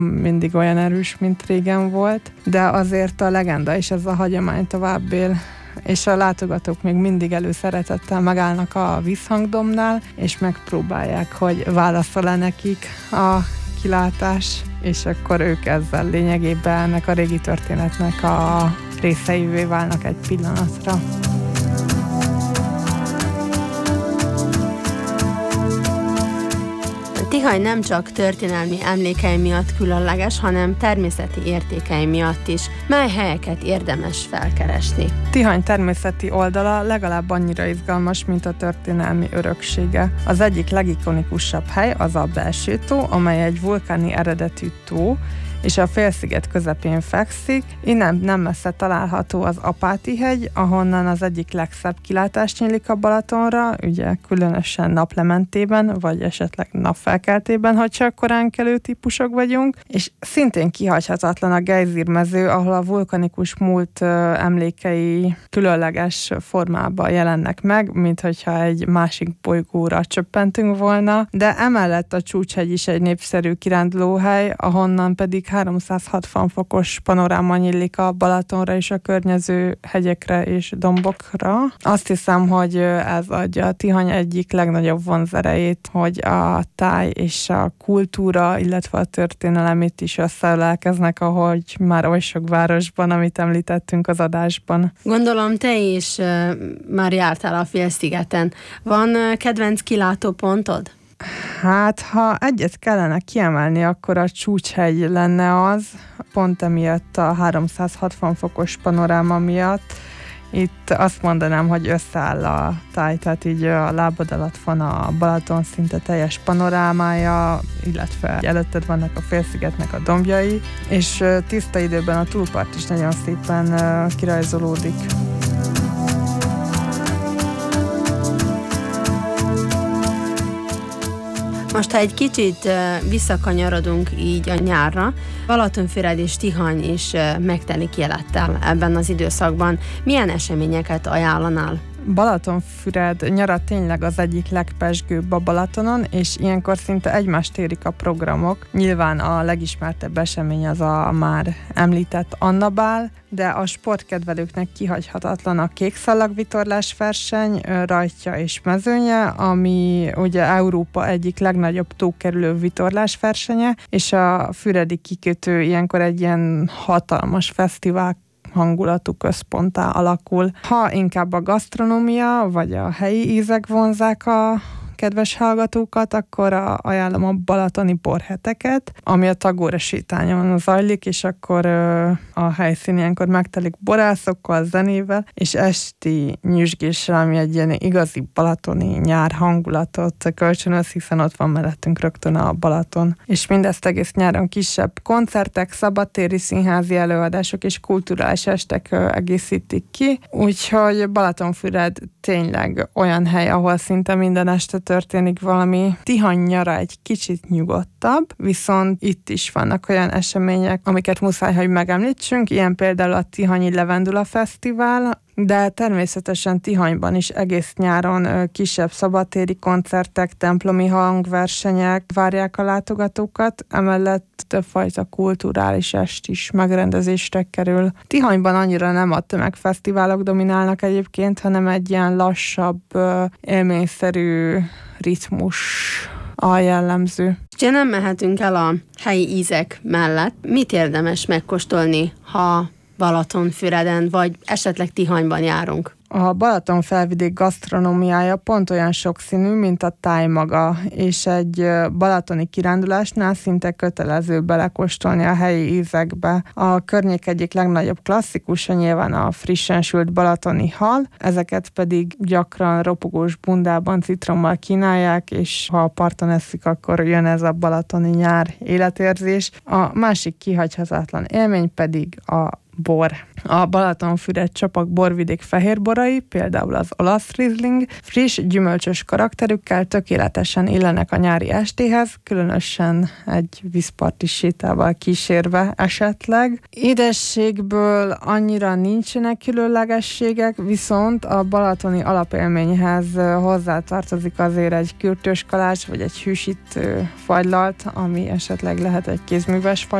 mindig olyan erős, mint régen volt, de azért a legenda és ez a hagyomány tovább él, és a látogatók még mindig előszeretettel megállnak a vízhangdombnál, és megpróbálják, hogy válaszol-e nekik a kilátás, és akkor ők ezzel lényegében ennek a régi történetnek a részeivé válnak egy pillanatra. Tihany nem csak történelmi emlékei miatt különleges, hanem természeti értékei miatt is. Mely helyeket érdemes felkeresni? Tihany természeti oldala legalább annyira izgalmas, mint a történelmi öröksége. Az egyik legikonikusabb hely az a Belső tó, amely egy vulkáni eredetű tó, és a félsziget közepén fekszik. Innen nem messze található az Apáti-hegy, ahonnan az egyik legszebb kilátás nyílik a Balatonra, ugye különösen naplementében, vagy esetleg napfelkeltében, ha csak korán kelő típusok vagyunk, és szintén kihagyhatatlan a gejzírmező, ahol a vulkanikus múlt emlékei különleges formában jelennek meg, mint hogyha egy másik bolygóra csöppentünk volna, de emellett a Csúcshegy is egy népszerű kirándulóhely, ahonnan pedig 360 fokos panoráma nyílik a Balatonra és a környező hegyekre és dombokra. Azt hiszem, hogy ez adja a Tihany egyik legnagyobb vonzerejét, hogy a táj és a kultúra, illetve a történelem itt is összeölelkeznek, ahogy már oly sok városban, amit említettünk az adásban. Gondolom, te is már jártál a félszigeten. Van kedvenc kilátópontod? Hát, ha egyet kellene kiemelni, akkor a Csúcshegy lenne az, pont emiatt a 360 fokos panoráma miatt. Itt azt mondanám, hogy összeáll a táj, tehát így a lábad alatt van a Balaton szinte teljes panorámája, illetve előtted vannak a félszigetnek a dombjai, és tiszta időben a túlpart is nagyon szépen kirajzolódik. Most, ha egy kicsit visszakanyarodunk így a nyárra, Balatonfüred és Tihany is megtelik élettel ebben az időszakban. Milyen eseményeket ajánlanál? Balatonfüred nyara tényleg az egyik legpezsgőbb a Balatonon, és ilyenkor szinte egymást érik a programok. Nyilván a legismertebb esemény az a már említett Annabál, de a sportkedvelőknek kihagyhatatlan a kékszalagvitorlás verseny, rajtja és mezőnye, ami ugye Európa egyik legnagyobb tókerülő vitorlás versenye, és a füredi kikötő ilyenkor egy ilyen hatalmas fesztivál hangulatú központtá alakul. Ha inkább a gasztronómia vagy a helyi ízek vonzák a kedves hallgatókat, akkor ajánlom a balatoni borheteket, ami a Tagore sétányon zajlik, és akkor a helyszín ilyenkor megtelik borászokkal, zenével, és esti nyüzsgéssel, ami egy ilyen igazi balatoni nyár hangulatot kölcsönöz, hiszen ott van mellettünk rögtön a Balaton. És mindezt egész nyáron kisebb koncertek, szabadtéri színházi előadások és kulturális estek egészítik ki, úgyhogy Balatonfüred tényleg olyan hely, ahol szinte minden este történik valami. Tihany nyara egy kicsit nyugodtabb, viszont itt is vannak olyan események, amiket muszáj, hogy megemlítsünk, ilyen például a Tihanyi Levendula Fesztivál, de természetesen Tihanyban is egész nyáron kisebb szabadtéri koncertek, templomi hangversenyek várják a látogatókat, emellett többfajta kulturális est is megrendezésre kerül. Tihanyban annyira nem a tömegfesztiválok dominálnak egyébként, hanem egy ilyen lassabb, élményszerű ritmus a jellemző. Ha nem mehetünk el a helyi ízek mellett, mit érdemes megkóstolni, ha Balatonfüreden, vagy esetleg Tihanyban járunk? A Balaton felvidék gasztronómiája pont olyan sokszínű, mint a táj maga, és egy balatoni kirándulásnál szinte kötelező belekóstolni a helyi ízekbe. A környék egyik legnagyobb klasszikusa nyilván a frissen sült balatoni hal, ezeket pedig gyakran ropogós bundában citrommal kínálják, és ha a parton eszik, akkor jön ez a balatoni nyár életérzés. A másik kihagyhatatlan élmény pedig a bor. A Balatonfüred csapak borvidék fehérborai, például az olasz Riesling, friss, gyümölcsös karakterükkel tökéletesen illenek a nyári estéhez, különösen egy vízparti sétával kísérve esetleg. Édességből annyira nincsenek különlegességek, viszont a balatoni alapélményhez hozzátartozik azért egy kürtös kalács, vagy egy hűsítő fagylalt, ami esetleg lehet egy kézműves